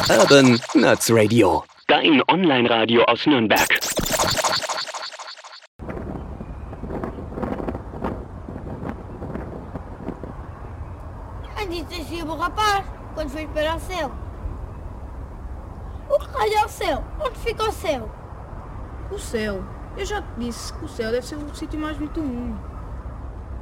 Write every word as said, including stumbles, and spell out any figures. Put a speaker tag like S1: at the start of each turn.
S1: Urban Nerds Radio.
S2: Dein Online-Radio aus Nürnberg.
S3: Antes dizia o rapaz, quando fui para o céu. O que raio é o céu? Onde fica o céu?
S4: O céu? Eu já te disse que o céu deve ser o sítio mais bonito do mundo.